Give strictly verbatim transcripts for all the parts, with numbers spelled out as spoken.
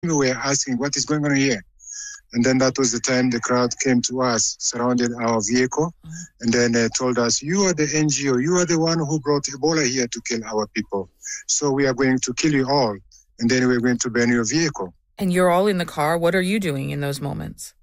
We were asking, what is going on here? And then that was the time the crowd came to us, surrounded our vehicle, and then uh, told us, you are the N G O, you are the one who brought Ebola here to kill our people. So we are going to kill you all, and then we're going to burn your vehicle. And you're all in the car. What are you doing in those moments?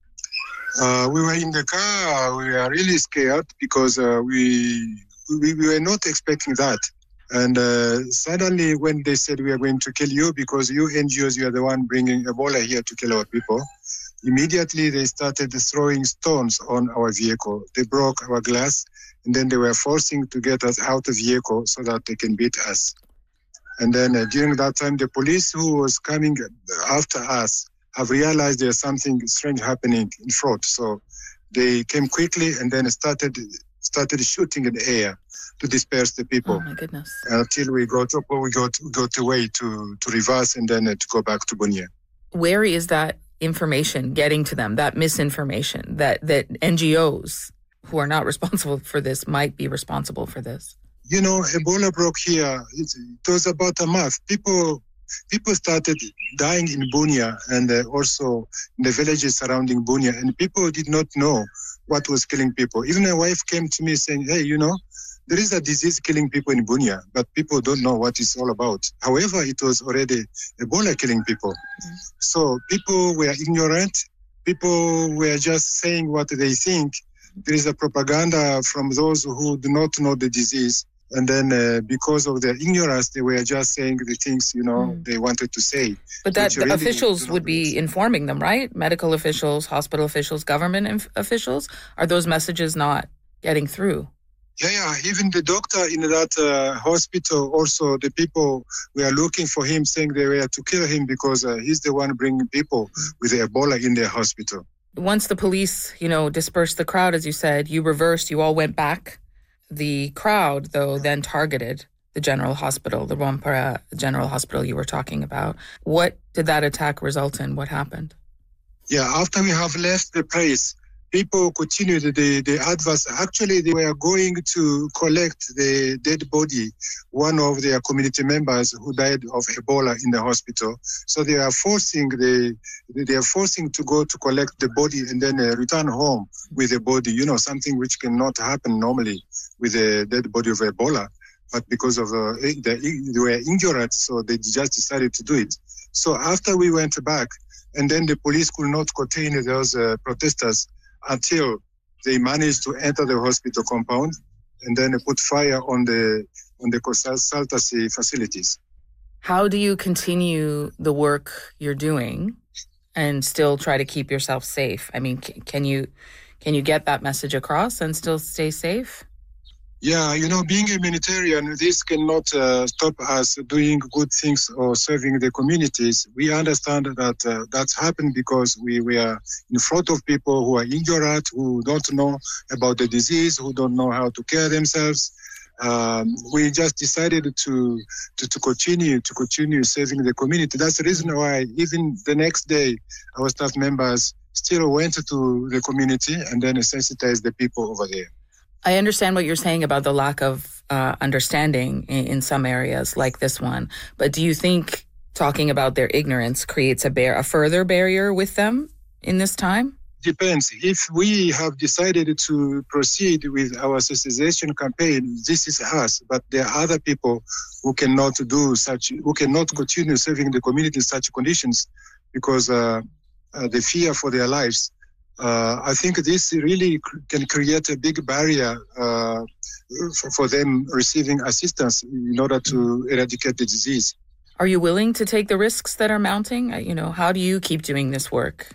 Uh, we were in the car. We were really scared because uh, we, we we were not expecting that. And uh, suddenly when they said we are going to kill you because you N G Os, you are the one bringing Ebola here to kill our people, immediately they started throwing stones on our vehicle. They broke our glass, and then they were forcing to get us out of the vehicle so that they can beat us. And then uh, during that time, the police who was coming after us have realized there's something strange happening in front. So they came quickly and then started started shooting in the air to disperse the people. Oh my goodness! Until we got up, we got got away to to reverse and then uh, to go back to Bunia. Where is that information getting to them? That misinformation that that N G Os who are not responsible for this might be responsible for this. You know, Ebola broke here. It, it was about a month. People people started dying in Bunia and uh, also in the villages surrounding Bunia, and people did not know what was killing people. Even my wife came to me saying, hey, you know, there is a disease killing people in Bunia, but people don't know what it's all about. However, it was already Ebola killing people. Mm-hmm. So people were ignorant. People were just saying what they think. There is a propaganda from those who do not know the disease. And then uh, because of their ignorance, they were just saying the things, you know, mm. they wanted to say. But that the really officials would be informing them, right? Medical officials, hospital officials, government inf- officials. Are those messages not getting through? Yeah, yeah. Even the doctor in that uh, hospital, also the people were looking for him, saying they were to kill him because uh, he's the one bringing people with Ebola in their hospital. Once the police, you know, dispersed the crowd, as you said, you reversed, you all went back. The crowd, though, then targeted the general hospital, the Rwampara General Hospital you were talking about. What did that attack result in? What happened? Yeah, after we have left the place, people continued the, the advance. Actually, they were going to collect the dead body, one of their community members who died of Ebola in the hospital. So they are forcing the they are forcing to go to collect the body and then uh, return home with the body. You know, something which cannot happen normally with a dead body of Ebola. But because of uh, they, they were injured, so they just decided to do it. So after we went back, and then the police could not contain those uh, protesters until they managed to enter the hospital compound and then put fire on the on the consultancy facilities. How do you continue the work you're doing and still try to keep yourself safe? I mean, c- can you can you get that message across and still stay safe? Yeah, you know, being a humanitarian, this cannot uh, stop us doing good things or serving the communities. We understand that uh, that's happened because we were in front of people who are injured, who don't know about the disease, who don't know how to care themselves. Um, we just decided to, to to continue to continue saving the community. That's the reason why even the next day, our staff members still went to the community and then sensitized the people over there. I understand what you're saying about the lack of uh, understanding in, in some areas like this one. But do you think talking about their ignorance creates a, bar- a further barrier with them in this time? Depends. If we have decided to proceed with our sensitization campaign, this is us. But there are other people who cannot do such, who cannot continue serving the community in such conditions because uh, uh, the fear for their lives. Uh, I think this really can create a big barrier uh, for, for them receiving assistance in order to eradicate the disease. Are you willing to take the risks that are mounting? You know, how do you keep doing this work?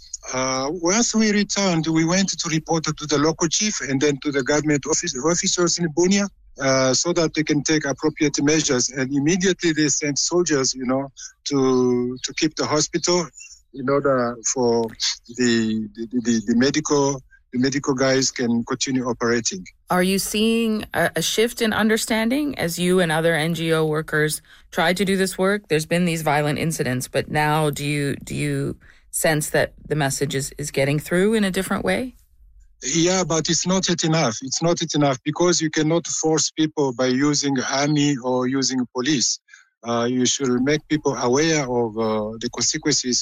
Uh, once we returned, we went to report to the local chief and then to the government office, officers in Bunia uh, so that they can take appropriate measures. And immediately they sent soldiers, you know, to to keep the hospital in order for the the, the, the medical the medical guys can continue operating. Are you seeing a, a shift in understanding as you and other N G O workers try to do this work? There's been these violent incidents, but now do you do you sense that the message is, is getting through in a different way? Yeah, but it's not yet enough. It's not yet enough because you cannot force people by using army or using police. Uh, you should make people aware of uh, the consequences